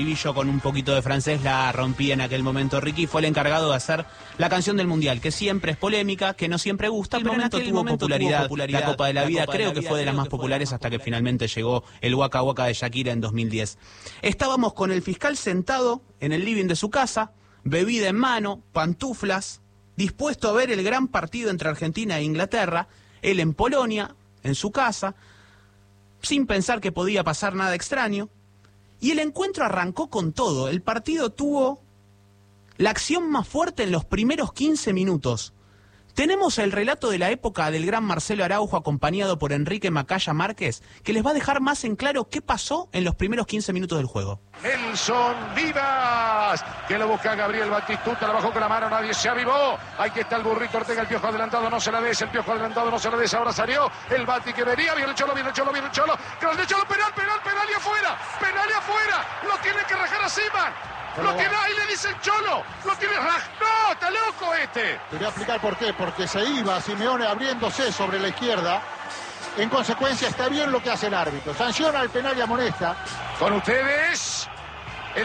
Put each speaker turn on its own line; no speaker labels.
Yo con un poquito de francés la rompí en aquel momento. Ricky fue el encargado de hacer la canción del Mundial, que siempre es polémica, que no siempre gusta, pero en aquel momento tuvo popularidad. La Copa de la Vida creo que fue de las más populares hasta que finalmente llegó el Waka Waka de Shakira en 2010. Estábamos con el fiscal sentado en el living de su casa, bebida en mano, pantuflas, dispuesto a ver el gran partido entre Argentina e Inglaterra, él en Polonia, en su casa, sin pensar que podía pasar nada extraño. Y el encuentro arrancó con todo. El partido tuvo la acción más fuerte en los primeros 15 minutos. Tenemos el relato de la época del gran Marcelo Araujo acompañado por Enrique Macaya Márquez, que les va a dejar más en claro qué pasó en los primeros 15 minutos del juego.
Nelson Vivas, que lo busca Gabriel Batistuta, la bajó con la mano, nadie se avivó. Ahí que está el burrito Ortega, el Piojo adelantado, no se la des, el Piojo adelantado, no se la des, ahora salió el Bati que venía, viene el Cholo, viene el Cholo, viene el Cholo, creo el Cholo, penal y afuera, lo tiene que rajar a Siman. Lo tiene, ahí le dice el Cholo, lo tiene, no, está loco este.
Te voy a explicar por qué, porque se iba Simeone abriéndose sobre la izquierda. En consecuencia está bien lo que hace el árbitro, sanciona el penal y amonesta.
Con ustedes,